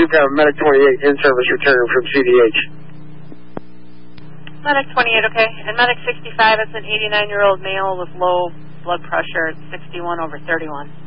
received Medic 28 in service return from CDH. Medic 28, okay. And Medic 65, it's an 89-year-old male with low blood pressure, 61/31.